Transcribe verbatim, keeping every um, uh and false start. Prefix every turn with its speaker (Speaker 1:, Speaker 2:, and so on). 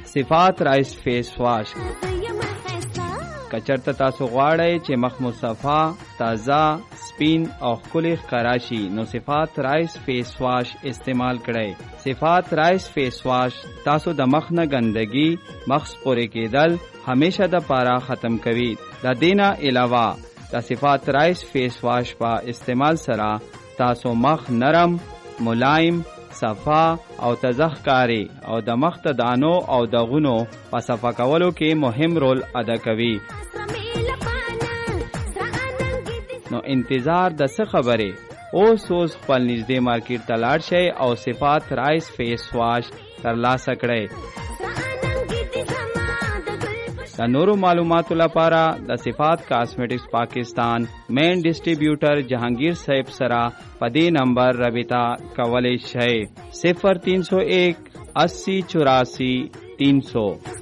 Speaker 1: صفات رایس فیس واش. کچرته تاسو غواړئ چې مخ مصفا، تازه، سپین او ښکلی ښکارا شي نو صفات رایس فیس واش استعمال کړئ. صفات رایس فیس واش تاسو د مخ نه ګندګي، مخ سپورې کېدل همیشه د پاره ختم کوي. د دینه علاوه د صفات رایس فیس واش په استعمال سره تاسو مخ نرم، ملایم، صفا او تازه ښکاري او د مخ ته دانو او دغونو په صفا کولو کې مهم رول ادا کوي. نو انتظار د څه خبره؟ اوس اوس خپل نږدې مارکیټ ته لاړ شئ او صفات رایس فیس واش ترلاسه کړئ. د نورو معلوماتو لپاره د صفات کاسمیټکس پاکستان مین ډسټریبیوټر جهانگیر صاحب سره په دې نمبر رابطه کولی شئ. صفر تین سو ایک اسی چوراسی تین سو.